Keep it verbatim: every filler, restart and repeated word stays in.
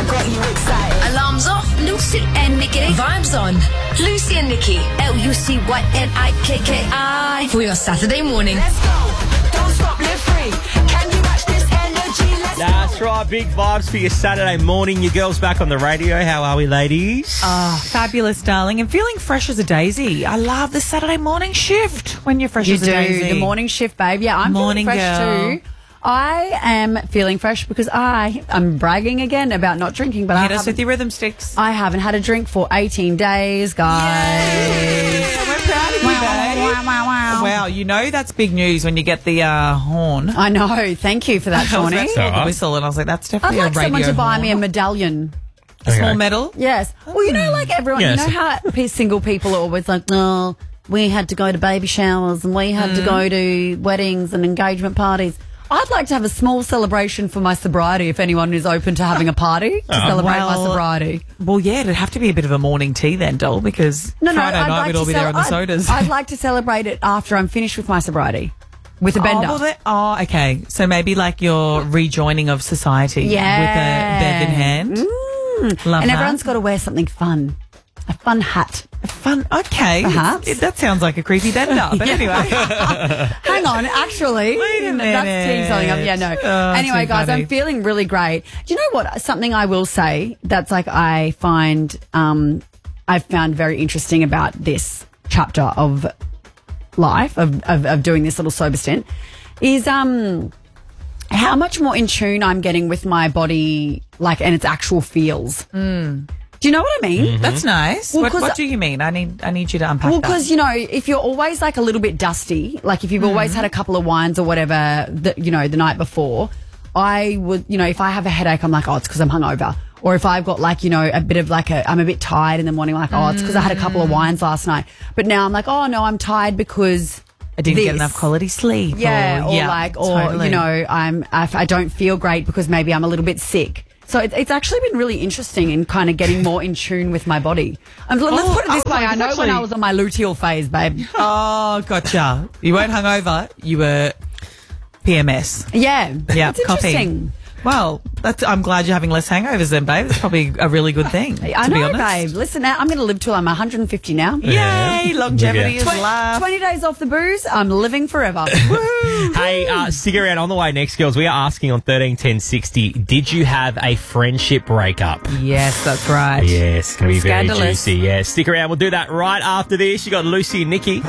got you excited. Alarms off, Lucy and Nikki. Vibes on, Lucy and Nikki. L U C Y N I K K I for your Saturday morning. Let's go. Don't stop, live free. Can you match this energy? Let's That's go. right, big vibes for your Saturday morning. Your girls back on the radio. How are we, ladies? Oh, fabulous, darling. And feeling fresh as a daisy. I love the Saturday morning shift when you're fresh You as a do, daisy. the morning shift, babe. Yeah, I'm Morning feeling fresh girl. too. I am feeling fresh because I am bragging again about not drinking, but I Hit us haven't, with your rhythm sticks. I haven't had a drink for eighteen days, guys. Yeah, we're proud of you, babe. Wow, wow, wow. Wow, you know that's big news when you get the uh, horn. I know. Thank you for that, I was Shawnee. about to say the Alright. whistle, and I was like, that's I'd definitely like a radio someone to buy horn. me a medallion. A small Okay. medal. Yes. Well, you know, like everyone, Yes. you know how pe- single people are always like, no, we had to go to baby showers and we had to go to weddings and engagement parties. I'd like to have a small celebration for my sobriety if anyone is open to having a party to celebrate my Well, sobriety. Well, yeah, it'd have to be a bit of a morning tea then, doll, because No, no, Friday I'd night like we'd to all be there cel- on the I'd- sodas. I'd like to celebrate it after I'm finished with my sobriety with a bender. Oh, well, that- oh, okay. So maybe like your rejoining of society Yeah. with a bev in hand. Mm. Love and that. everyone's got to wear something fun. A fun hat. Fun. Okay. Perhaps. It- that sounds like a creepy bender. But anyway. Hang on, actually. Wait a That's teeing something up. minute. Yeah, no. Oh, anyway, too guys, funny. I'm feeling really great. Do you know what? Something I will say that's like I find, um, I've found very interesting about this chapter of life, of, of, of doing this little sober stint, is, um, how much more in tune I'm getting with my body, like, and its actual feels. Hmm. Do you know what I mean? That's nice. Well, what, 'cause- what do you mean? I need I need you to unpack Well, that. because, you know, if you're always like a little bit dusty, like if you've always had a couple of wines or whatever, the, you know, the night before, I would, you know, if I have a headache, I'm like, oh, it's because I'm hungover. Or if I've got like, you know, a bit of like a, I'm a bit tired in the morning, like, oh, it's because I had a couple of wines last night. But now I'm like, oh, no, I'm tired because I didn't get this. enough quality sleep. Yeah, or, yeah, like, or, totally. you know, I'm, I, I don't feel great because maybe I'm a little bit sick. So it, it's actually been really interesting in kind of getting more in tune with my body. Um, let's Oh, put it this oh, way. I it's know when actually- I was on my luteal phase, babe. Oh, gotcha. You weren't hungover. You were P M S. Yeah. Yeah, It's copy. interesting. Well, that's, I'm glad you're having less hangovers then, babe. It's probably a really good thing, I to know, be honest. babe. Listen, now I'm going to live till I'm one hundred fifty now. Yeah. Yay, longevity Yeah. is Twen- life. twenty days off the booze, I'm living forever. Hey, uh, stick around on the way next, girls. We are asking on thirteen ten sixty, did you have a friendship breakup? Yes, that's right. Yes, it's going to be very Scandalous. juicy. Yeah, stick around. We'll do that right after this. You got Lucy and Nikki.